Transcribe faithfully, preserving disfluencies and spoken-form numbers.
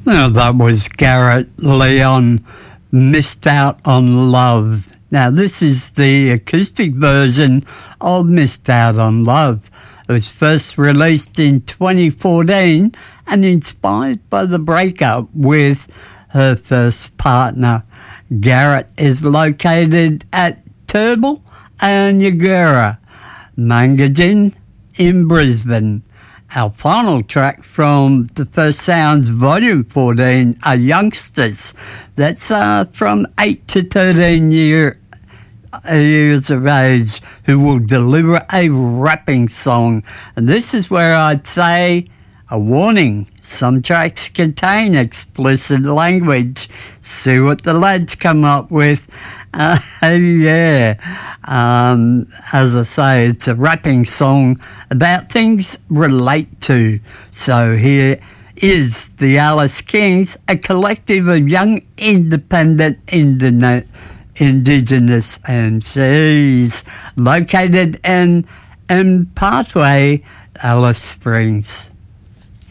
Now that was Garrett Leon, Missed Out on Love. Now this is the acoustic version of Missed Out on Love. It was first released in twenty fourteen and inspired by the breakup with her first partner. Garrett is located at Turble and Yagura, Mangajin in Brisbane. Our final track from the First Sounds Volume fourteen are Youngsters. That's uh, from eight to thirteen year, years of age, who will deliver a rapping song. And this is where I'd say a warning. Some tracks contain explicit language. See what the lads come up with. Uh, yeah, um, as I say, it's a rapping song about things relate to. So here is the Alice Kings, a collective of young independent Indone- Indigenous M Cs located in Mpatwe, Alice Springs.